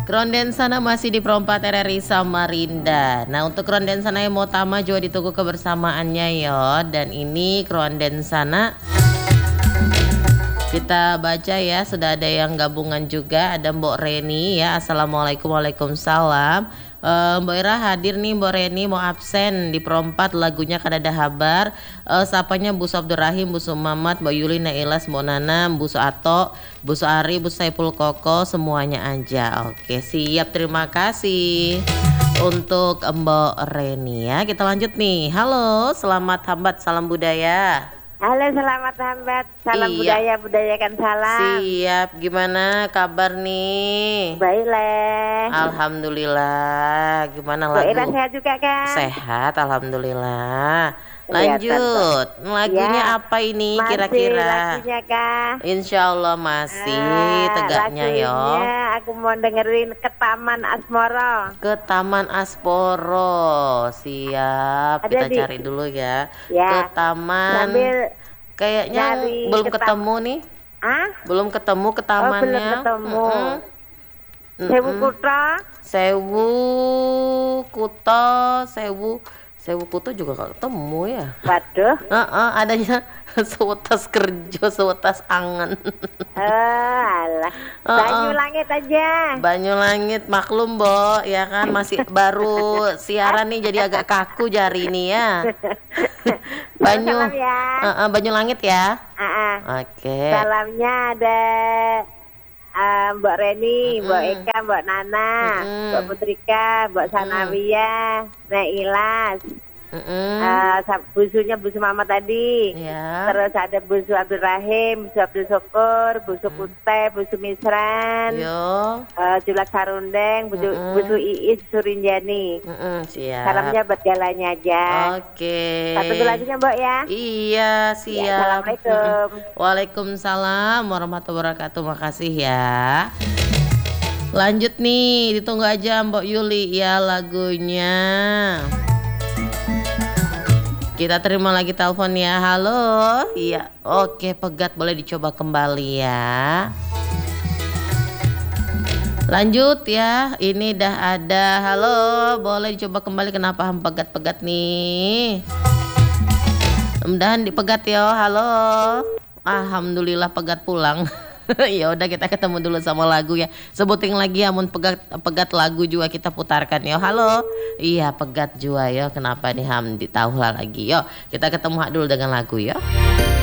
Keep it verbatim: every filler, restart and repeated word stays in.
Kronden sana masih di perempat R R I Samarinda. Nah, untuk kronden sana yang mau tama juga ditunggu kebersamaannya yo. Dan ini kronden sana kita baca ya, sudah ada yang gabungan juga, ada Mbok Reni ya. Assalamualaikum, waalaikumsalam. Uh, Mbak Ira hadir nih, Mbak Reni mau absen di perempat lagunya Kadada Habar. Uh, sapanya Bu Abdurrahim, Bu Mamat, Mbak Yuli, Nailas, Mbak Nana, Bu Ato, Bu Ari, Bu Saipul Koko, semuanya aja. Oke, siap, terima kasih untuk Mbak Reni ya. Kita lanjut nih. Halo, selamat hambat, salam budaya. Halo, selamat hambat, salam Iya. budaya, budayakan salam. Siap, gimana kabar nih? Baik leh. Alhamdulillah. Gimana Mbak lagu? Ira sehat juga kan? Sehat, alhamdulillah. Iya, Lanjut, lagunya Ya. apa ini Masih kira-kira? lagunya kah? Insya Allah masih Ah, tegaknya yo. lagunya aku mau dengerin ke Taman Asmoro. Ke Taman Asporo. Siap, Ada kita di- cari dulu ya. Ya. Ke Taman. Sambil Kayaknya nyari belum ke tam- ketemu nih. ah, Belum ketemu ke oh tamannya. belum ketemu. Mm-mm. Sewu Mm-mm. Kuto. Sewu Kuto, Sewu Sewu Kuto juga gak ketemu ya. Waduh. Heeh, adanya sewetas kerja, sewetas angan. Oh, alah. Oh, Banyu oh. langit aja. Banyu Langit maklum, Bo, ya kan masih baru siaran nih jadi agak kaku jari ini ya. Banyu Salam ya. Heeh, Banyu Langit ya. Ah, ah. Oke. Salamnya ada uh, Mbak Reni, Mm-mm. Mbak Eka, Mbak Nana, Mm-mm. Mbak Putrika, Mbak Sanawiyah, Nailas, Mm-mm. uh, sa- busunya Busu Mama tadi. Ya. Terus ada Busu Abdurrahim, Busu Abdul Syukur, Busu Kute, Busu Misran, Yo. uh, Julak Sarundeng, Busu, Mm-mm. Busu Iis, Surinjani. Mm-mm, siap. Salamnya buat galanya aja. Oke. Satu lagunya Mbak ya. Iya, siap. Ya, Assalamualaikum. Mm-mm. Waalaikumsalam warahmatullahi wabarakatuh. Makasih ya. Lanjut nih, ditunggu aja Mbak Yuli ya lagunya. Kita terima lagi telepon ya. Halo. Iya. Oke, Pegat boleh dicoba kembali ya. Lanjut ya. Ini dah ada. Halo, boleh dicoba kembali. Kenapa ham Pegat-Pegat nih? Mudah-mudahan dipegat ya. Halo. Alhamdulillah Pegat pulang. Ya udah, kita ketemu dulu sama lagu ya. Sebutin lagi ya, mun pegat pegat lagu juga kita putarkan ya. Halo. Iya, Pegat juga ya. Kenapa nih ham ditahu lagi. Yo, kita ketemu dulu dengan lagu ya.